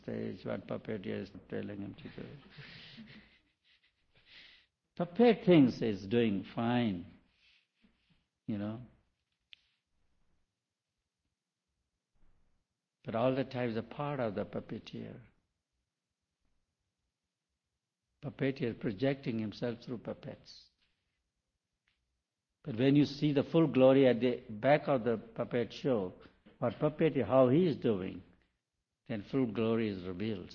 Stage, what puppeteer is telling him to do. Puppet thinks he's doing fine, you know. But all the time is a part of the puppeteer. Puppeteer projecting himself through puppets. But when you see the full glory at the back of the puppet show, what puppeteer, how he is doing, then full glory is revealed.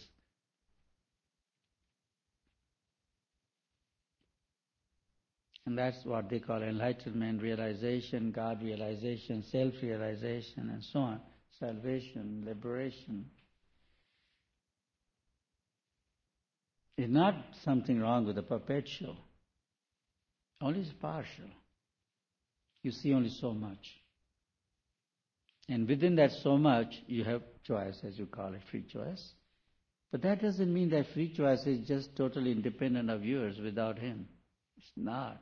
And that's what they call enlightenment, realization, God realization, self-realization, and so on. Salvation, liberation. It's not something wrong with the puppet show. Only it's partial. You see only so much. And within that so much, you have choice, as you call it, free choice. But that doesn't mean that free choice is just totally independent of yours without him. It's not.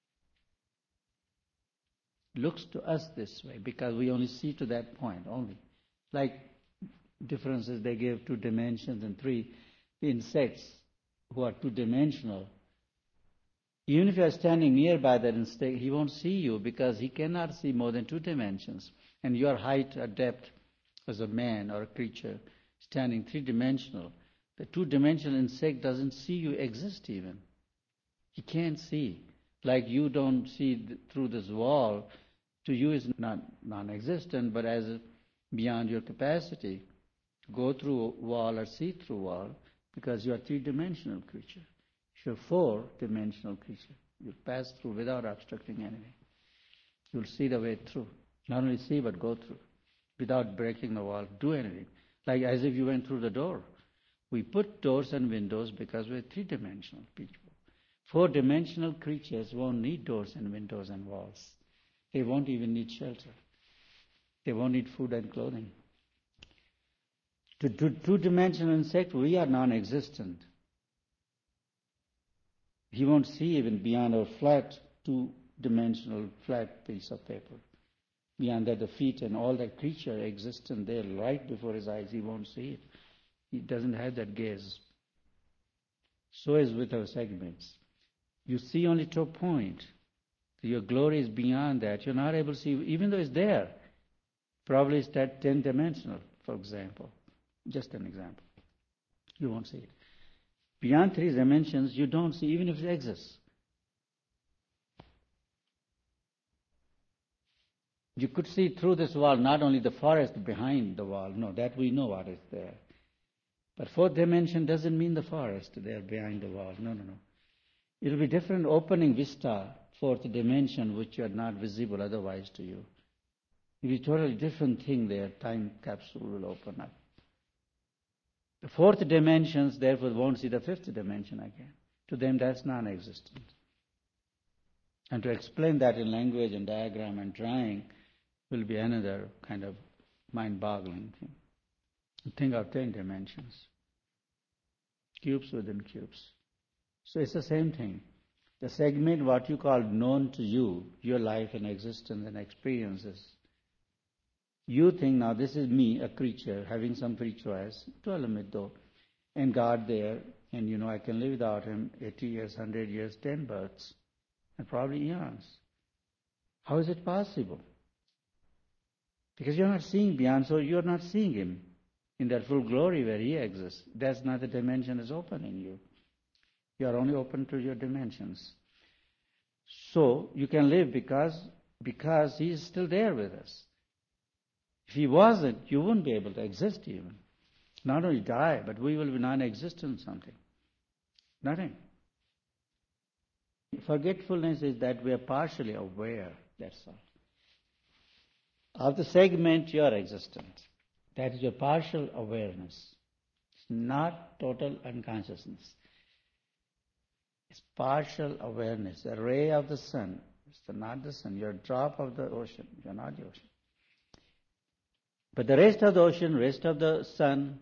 Looks to us this way because we only see to that point only. Like differences they give 2 dimensions and 3. The insects who are 2-dimensional, even if you are standing nearby that insect, he won't see you because he cannot see more than 2 dimensions. And your height or depth as a man or a creature standing 3-dimensional, the 2-dimensional insect doesn't see you exist even. He can't see. Like you don't see through this wall, to you is not non-existent, but as beyond your capacity to go through a wall or see through a wall, because you are 3-dimensional creature. If you're 4-dimensional creature, you'll pass through without obstructing anything. You'll see the way through. Not only see, but go through. Without breaking the wall, do anything. Like as if you went through the door. We put doors and windows because we're 3-dimensional people. 4-dimensional creatures won't need doors and windows and walls. They won't even need shelter. They won't need food and clothing. To 2-dimensional insect, we are non-existent. He won't see even beyond our flat 2-dimensional flat piece of paper. Beyond that, the feet and all that creature existent there right before his eyes, he won't see it. He doesn't have that gaze. So is with our segments. You see only to a point. Your glory is beyond that. You're not able to see, even though it's there. Probably it's that 10-dimensional, for example. Just an example. You won't see it. Beyond 3 dimensions, you don't see, even if it exists. You could see through this wall, not only the forest behind the wall. No, that we know what is there. But 4th dimension doesn't mean the forest there behind the wall. No. It'll be different opening vista, 4th dimension, which are not visible otherwise to you. It'll be a totally different thing there. Time capsule will open up. The 4th dimensions, therefore, won't see the 5th dimension again. To them, that's non-existent. And to explain that in language and diagram and drawing will be another kind of mind-boggling thing. Think of 10 dimensions. Cubes within cubes. So it's the same thing. The segment, what you call known to you, your life and existence and experiences, you think now this is me, a creature, having some free choice, to a limit though, and God there, and I can live without him 80 years, 100 years, 10 births, and probably eons. How is it possible? Because you're not seeing beyond, so you're not seeing him in that full glory where he exists. That's not the dimension is open in you. You are only open to your dimensions. So you can live because he is still there with us. If he wasn't, you wouldn't be able to exist even. Not only die, but we will be non-existent something. Nothing. Forgetfulness is that we are partially aware, that's all. Of the segment you are existent. That is your partial awareness. It's not total unconsciousness. It's partial awareness. A ray of the sun. It's not the sun. You're a drop of the ocean. You're not the ocean. But the rest of the ocean, rest of the sun,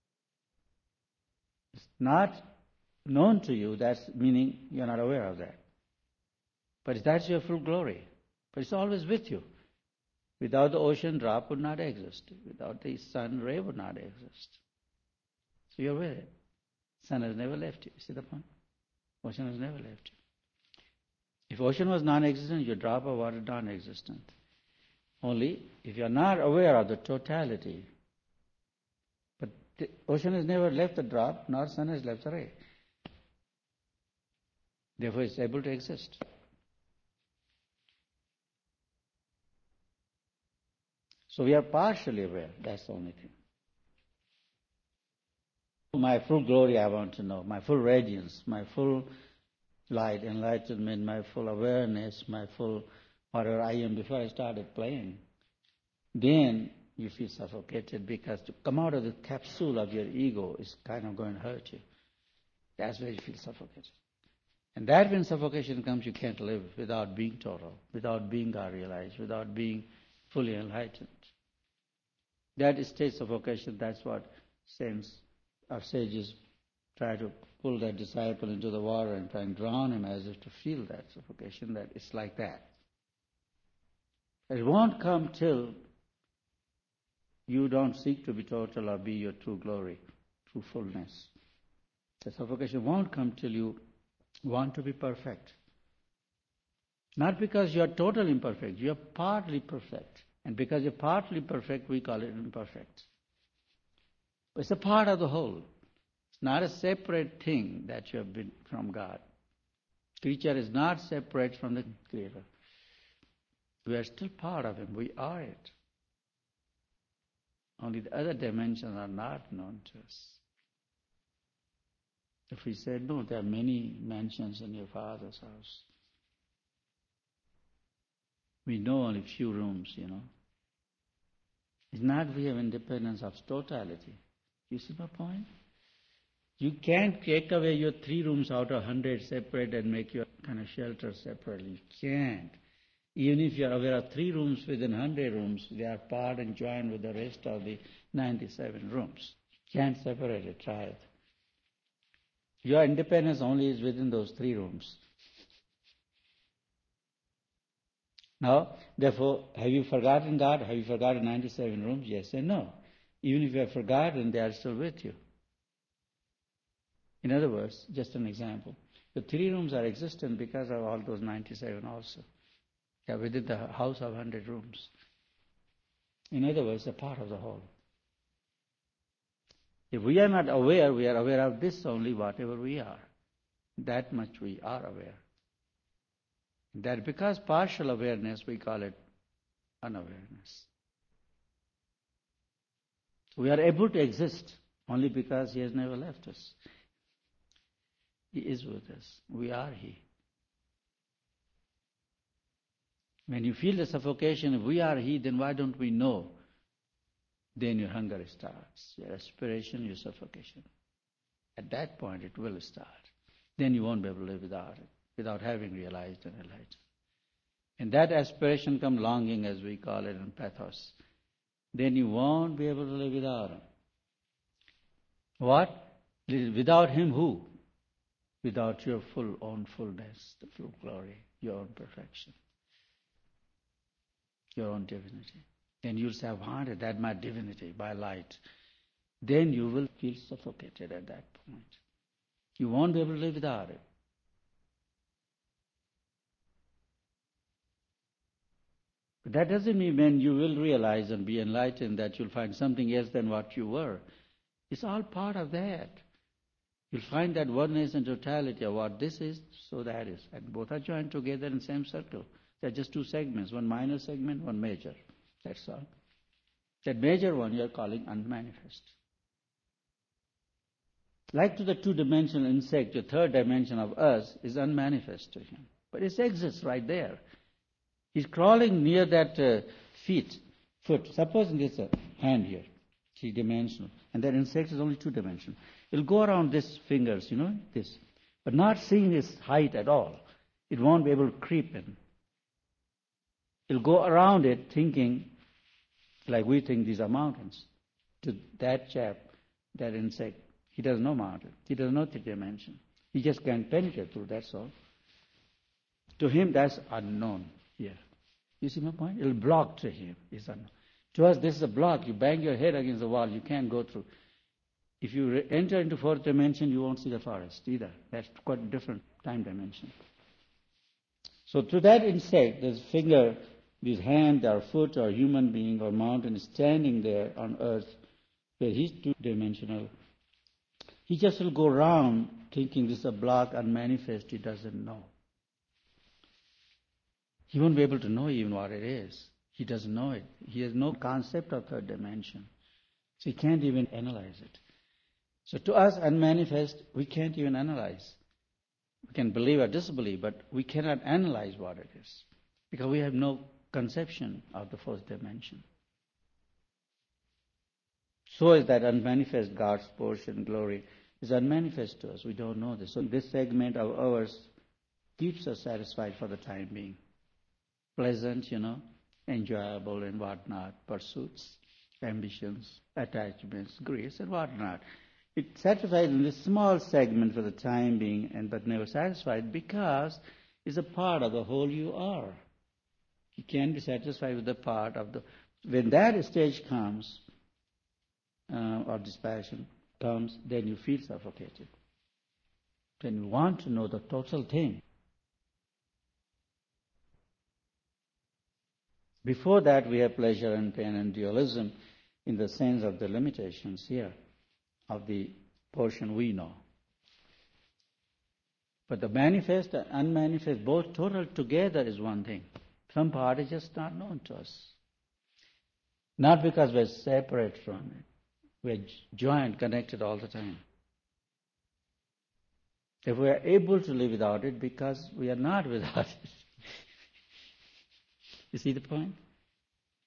is not known to you. That's meaning you're not aware of that. But that's your full glory. But it's always with you. Without the ocean, drop would not exist. Without the sun, ray would not exist. So you're with it. Sun has never left you. See the point? Ocean has never left you. If ocean was non-existent, your drop of water non-existent. Only if you are not aware of the totality. But the ocean has never left the drop, nor sun has left the ray. Therefore, it's able to exist. So we are partially aware. That's the only thing. My full glory I want to know, my full radiance, my full light, enlightenment, my full awareness, my full whatever I am before I started playing. Then you feel suffocated because to come out of the capsule of your ego is kind of going to hurt you. That's where you feel suffocated. And that when suffocation comes, you can't live without being total, without being God-realized, without being fully enlightened. That state of suffocation, that's what saints or sages try to pull that disciple into the water and try and drown him as if to feel that suffocation, that it's like that. It won't come till you don't seek to be total or be your true glory, true fullness. The suffocation won't come till you want to be perfect. Not because you are totally imperfect, you are partly perfect. And because you're partly perfect, we call it imperfect. It's a part of the whole. It's not a separate thing that you have been from God. Creature is not separate from the Creator. We are still part of Him. We are it. Only the other dimensions are not known to us. If we say, no, there are many mansions in your Father's house. We know only few rooms, It's not we have independence of totality. You see my point? You can't take away your 3 rooms out of 100 separate and make your kind of shelter separately. You can't. Even if you are aware of 3 rooms within 100 rooms, they are part and joined with the rest of the 97 rooms. You can't separate it, try it. Your independence only is within those 3 rooms. Now, therefore, have you forgotten God? Have you forgotten 97 rooms? Yes and no. Even if you have forgotten, they are still with you. In other words, just an example. The 3 rooms are existent because of all those 97 also. They are within the house of 100 rooms. In other words, a part of the whole. If we are not aware, we are aware of this only, whatever we are. That much we are aware. That because partial awareness, we call it unawareness. We are able to exist only because He has never left us. He is with us. We are He. When you feel the suffocation, if we are He, then why don't we know? Then your hunger starts, your aspiration, your suffocation. At that point, it will start. Then you won't be able to live without it, without having realized and enlightened. And that aspiration comes longing, as we call it in pathos. Then you won't be able to live without Him. What? Without Him who? Without your full own fullness, the full glory, your own perfection, your own divinity. Then you'll say, I wanted that my divinity, my light. Then you will feel suffocated at that point. You won't be able to live without it. But that doesn't mean when you will realize and be enlightened that you'll find something else than what you were. It's all part of that. You'll find that oneness and totality of what this is, so that is. And both are joined together in the same circle. They're just 2 segments, one minor segment, one major. That's all. That major one you're calling unmanifest. Like to the 2-dimensional insect, the 3rd dimension of us is unmanifest to him. But it exists right there. He's crawling near that foot. Suppose there's a hand here, 3-dimensional, and that insect is only 2-dimensional. It'll go around these fingers, this, but not seeing his height at all. It won't be able to creep in. It'll go around it thinking, like we think these are mountains. To that chap, that insect, he doesn't know mountain. He doesn't know 3-dimension. He just can't penetrate through, that's all. To him, that's unknown here. You see my point? It'll block to him. It's unknown. To us, this is a block. You bang your head against the wall, you can't go through. If you enter into fourth dimension, you won't see the forest either. That's quite a different time dimension. So to that insect, this finger, this hand or foot or human being or mountain is standing there on earth where he's two-dimensional, he just will go around thinking this is a block unmanifest he doesn't know. He won't be able to know even what it is. He doesn't know it. He has no concept of third dimension. So he can't even analyze it. So to us, unmanifest, we can't even analyze. We can believe or disbelieve, but we cannot analyze what it is because we have no conception of the fourth dimension. So is that unmanifest God's portion, glory, is unmanifest to us. We don't know this. So this segment of ours keeps us satisfied for the time being. Pleasant, enjoyable and whatnot, pursuits, ambitions, attachments, griefs and whatnot. It satisfies in this small segment for the time being, but never satisfied because it's a part of the whole you are. You can't be satisfied with the part of the... When that stage comes, or dispassion comes, then you feel suffocated. Then you want to know the total thing. Before that, we have pleasure and pain and dualism in the sense of the limitations here of the portion we know. But the manifest and unmanifest, both total together is one thing. Some part is just not known to us. Not because we're separate from it. We're joined, connected all the time. If we are able to live without it, because we are not without it. You see the point?